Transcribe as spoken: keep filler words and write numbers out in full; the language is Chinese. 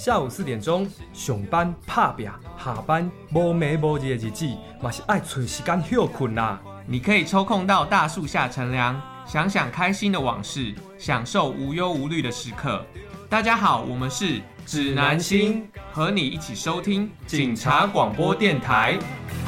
下午四点钟，上班打拼，下班无眠无日的日子，嘛是爱找时间休困啦。 你可以抽空到大树下乘凉，想想开心的往事，享受无忧无虑的时刻。大家好，我们是指南星， 和你一起收听警察广播电台。